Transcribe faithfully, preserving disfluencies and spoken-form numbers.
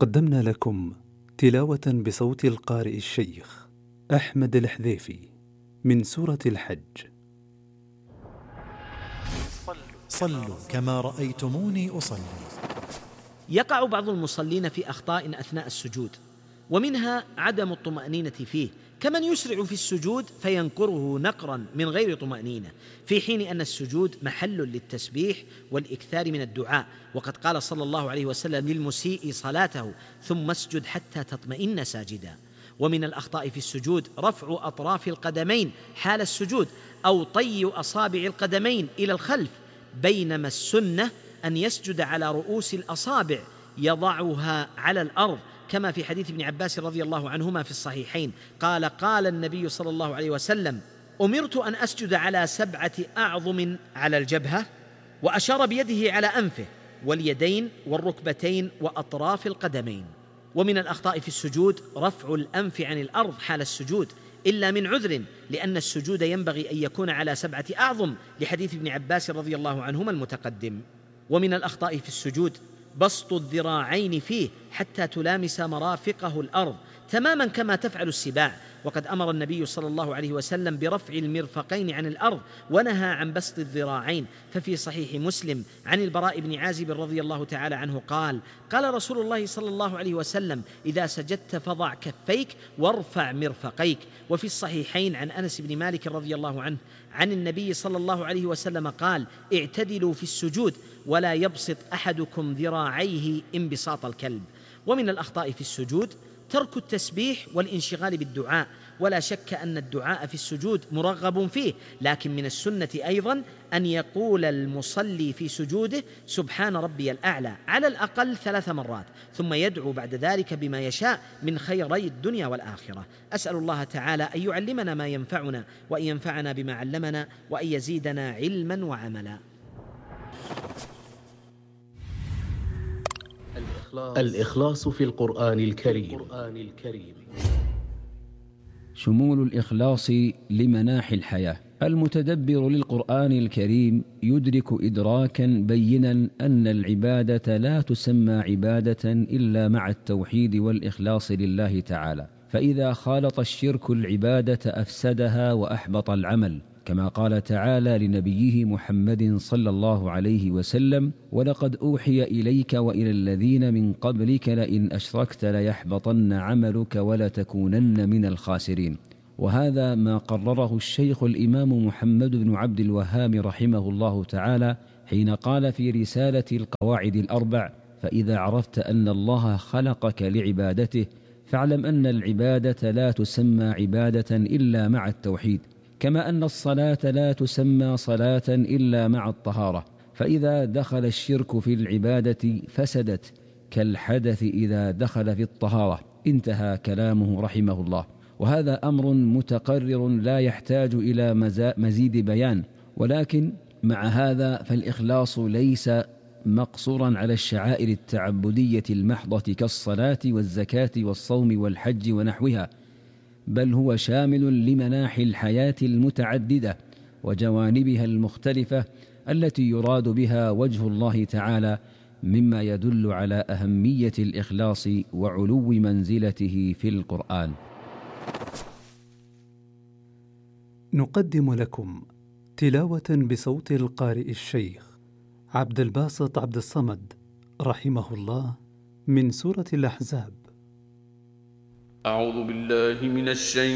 قدمنا لكم تلاوة بصوت القارئ الشيخ أحمد الحذيفي من سورة الحج. صلوا كما رأيتموني أصلي. يقع بعض المصلين في أخطاء أثناء السجود، ومنها عدم الطمأنينة فيه، كمن يسرع في السجود فينقره نقرا من غير طمأنينة، في حين أن السجود محل للتسبيح والإكثار من الدعاء، وقد قال صلى الله عليه وسلم للمسيء صلاته: ثم اسجد حتى تطمئن ساجدا. ومن الأخطاء في السجود رفع أطراف القدمين حال السجود، أو طي أصابع القدمين إلى الخلف، بينما السنة أن يسجد على رؤوس الأصابع يضعها على الأرض، كما في حديث ابن عباس رضي الله عنهما في الصحيحين قال: قال النبي صلى الله عليه وسلم: أمرت أن أسجد على سبعة أعظم على الجبهة، وأشار بيده على أنفه واليدين والركبتين وأطراف القدمين. ومن الأخطاء في السجود رفع الأنف عن الأرض حال السجود إلا من عذر، لأن السجود ينبغي أن يكون على سبعة أعظم، لحديث ابن عباس رضي الله عنهما المتقدم. ومن الأخطاء في السجود بسط الذراعين فيه حتى تلامس مرافقه الأرض، تماما كما تفعل السباع، وقد أمر النبي صلى الله عليه وسلم برفع المرفقين عن الأرض ونهى عن بسط الذراعين. ففي صحيح مسلم عن البراء بن عازب رضي الله تعالى عنه قال: قال رسول الله صلى الله عليه وسلم: إذا سجدت فضع كفيك وارفع مرفقيك. وفي الصحيحين عن أنس بن مالك رضي الله عنه عن النبي صلى الله عليه وسلم قال: اعتدلوا في السجود ولا يبسط أحدكم ذراعيه انبساط الكلب. ومن الأخطاء في السجود ترك التسبيح والانشغال بالدعاء، ولا شك أن الدعاء في السجود مرغب فيه، لكن من السنة أيضا أن يقول المصلي في سجوده: سبحان ربي الأعلى، على الأقل ثلاث مرات، ثم يدعو بعد ذلك بما يشاء من خيري الدنيا والآخرة. أسأل الله تعالى أن يعلمنا ما ينفعنا، وأن ينفعنا بما علمنا، وأن يزيدنا علما وعملا. الإخلاص في القرآن الكريم. شمول الإخلاص لمناحي الحياة. المتدبر للقرآن الكريم يدرك إدراكا بينا أن العبادة لا تسمى عبادة إلا مع التوحيد والإخلاص لله تعالى، فإذا خالط الشرك العبادة أفسدها وأحبط العمل، كما قال تعالى لنبيه محمد صلى الله عليه وسلم: ولقد أوحي إليك وإلى الذين من قبلك لئن أشركت ليحبطن عملك ولتكونن من الخاسرين. وهذا ما قرره الشيخ الإمام محمد بن عبد الوهاب رحمه الله تعالى حين قال في رسالة القواعد الأربع: فإذا عرفت أن الله خلقك لعبادته فاعلم أن العبادة لا تسمى عبادة إلا مع التوحيد، كما أن الصلاة لا تسمى صلاة إلا مع الطهارة، فإذا دخل الشرك في العبادة فسدت كالحدث إذا دخل في الطهارة. انتهى كلامه رحمه الله. وهذا أمر متقرر لا يحتاج إلى مزيد بيان، ولكن مع هذا فالإخلاص ليس مقصورا على الشعائر التعبدية المحضة كالصلاة والزكاة والصوم والحج ونحوها، بل هو شامل لمناحي الحياة المتعددة وجوانبها المختلفة التي يراد بها وجه الله تعالى، مما يدل على أهمية الإخلاص وعلو منزلته في القرآن. نقدم لكم تلاوة بصوت القارئ الشيخ عبد الباسط عبد الصمد رحمه الله من سورة الأحزاب. أعوذ بالله من الشيطان